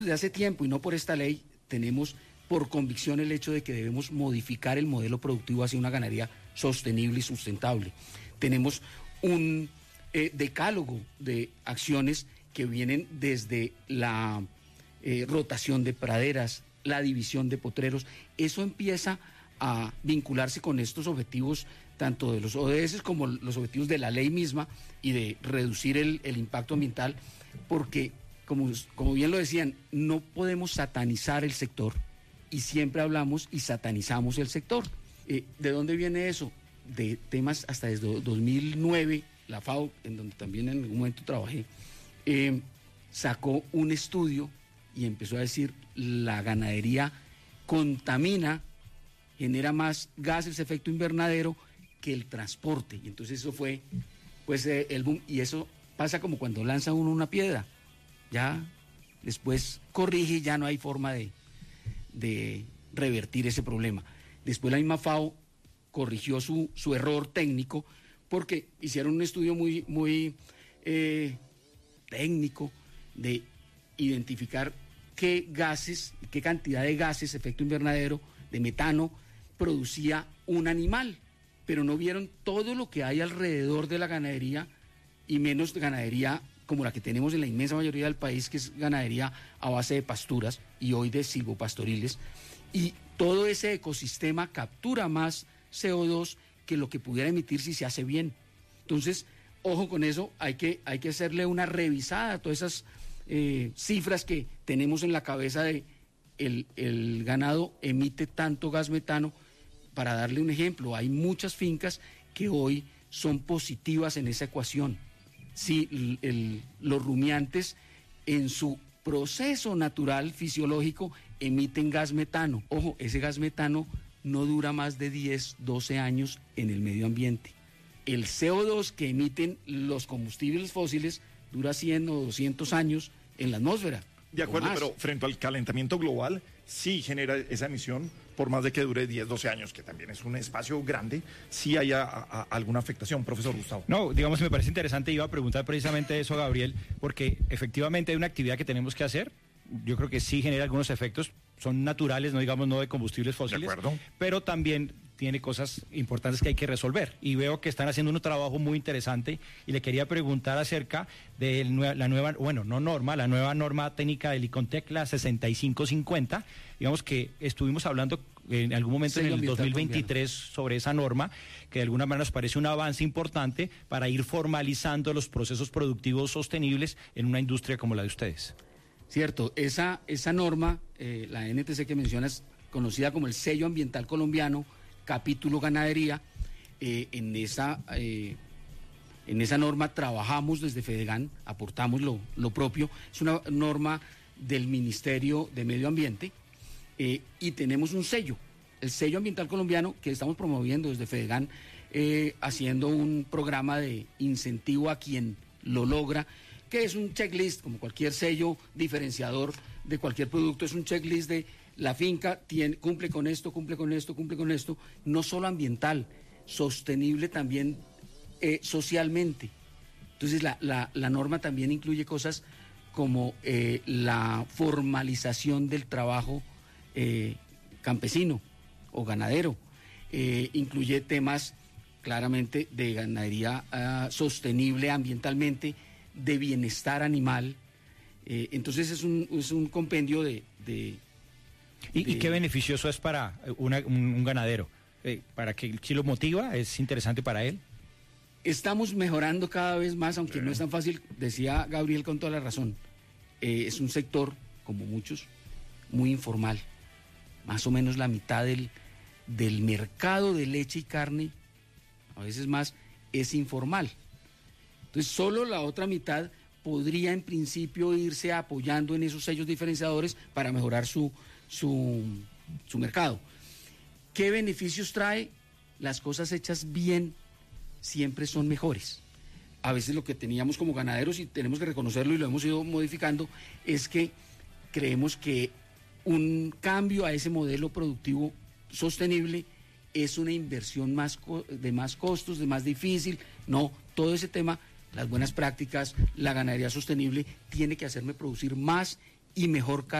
Desde hace tiempo, y no por esta ley, tenemos por convicción el hecho de que debemos modificar el modelo productivo hacia una ganadería sostenible y sustentable. Tenemos un decálogo de acciones que vienen desde la rotación de praderas, la división de potreros. Eso empieza a vincularse con estos objetivos, tanto de los ODS como los objetivos de la ley misma, y de reducir el impacto ambiental, porque, como bien lo decían, no podemos satanizar el sector, y siempre hablamos y satanizamos el sector. ¿De dónde viene eso? De temas hasta desde 2009, la FAO, en donde también en algún momento trabajé, sacó un estudio y empezó a decir: la ganadería contamina, genera más gases de efecto invernadero que el transporte. Y entonces eso fue pues el boom, y eso pasa como cuando lanza uno una piedra, ya después corrige y ya no hay forma de revertir ese problema. Después la misma FAO corrigió su error técnico, porque hicieron un estudio muy técnico de identificar qué gases, qué cantidad de gases de efecto invernadero, de metano, producía un animal, pero no vieron todo lo que hay alrededor de la ganadería, y menos ganadería como la que tenemos en la inmensa mayoría del país, que es ganadería a base de pasturas y hoy de silvopastoriles, y todo ese ecosistema captura más CO2 que lo que pudiera emitir si se hace bien. Entonces, ojo con eso, hay que hacerle una revisada a todas esas cifras que tenemos en la cabeza de el ganado emite tanto gas metano. Para darle un ejemplo, hay muchas fincas que hoy son positivas en esa ecuación. Sí, los rumiantes en su proceso natural, fisiológico, emiten gas metano. Ojo, ese gas metano no dura más de 10, 12 años en el medio ambiente. El CO2 que emiten los combustibles fósiles dura 100 o 200 años en la atmósfera. De acuerdo, pero frente al calentamiento global, sí genera esa emisión, por más de que dure 10, 12 años, que también es un espacio grande, sí hay alguna afectación, profesor Gustavo. No, digamos, me parece interesante, iba a preguntar precisamente eso, Gabriel, porque efectivamente hay una actividad que tenemos que hacer. Yo creo que sí genera algunos efectos, son naturales, no digamos no de combustibles fósiles, de acuerdo, pero también tiene cosas importantes que hay que resolver, y veo que están haciendo un trabajo muy interesante, y le quería preguntar acerca de la nueva, bueno, no norma, la nueva norma técnica del ICONTEC, la 6550, digamos que estuvimos hablando en algún momento en el 2023 sobre esa norma, que de alguna manera nos parece un avance importante para ir formalizando los procesos productivos sostenibles en una industria como la de ustedes. Cierto, esa norma, la NTC que mencionas, conocida como el Sello Ambiental Colombiano, capítulo ganadería, en esa norma trabajamos desde Fedegan, aportamos lo propio. Es una norma del Ministerio de Medio Ambiente, y tenemos un sello, el Sello Ambiental Colombiano, que estamos promoviendo desde Fedegan, haciendo un programa de incentivo a quien lo logra, que es un checklist, como cualquier sello diferenciador de cualquier producto, es un checklist de la finca cumple con esto, cumple con esto, cumple con esto, no solo ambiental, sostenible también socialmente. Entonces la norma también incluye cosas como la formalización del trabajo campesino o ganadero, incluye temas claramente de ganadería sostenible ambientalmente, de bienestar animal. Entonces es un compendio de ¿Y qué beneficioso es para un ganadero? ¿Para que si lo motiva? ¿Es interesante para él? Estamos mejorando cada vez más, aunque no es tan fácil, decía Gabriel con toda la razón. Es un sector, como muchos, muy informal. Más o menos la mitad del mercado de leche y carne, a veces más, es informal. Entonces solo la otra mitad podría en principio irse apoyando en esos sellos diferenciadores para mejorar su mercado. ¿Qué beneficios trae? Las cosas hechas bien siempre son mejores. A veces lo que teníamos como ganaderos, y tenemos que reconocerlo y lo hemos ido modificando, es que creemos que un cambio a ese modelo productivo sostenible es una inversión de más costos, de más difícil. No, todo ese tema, las buenas prácticas, la ganadería sostenible, tiene que hacerme producir más y mejor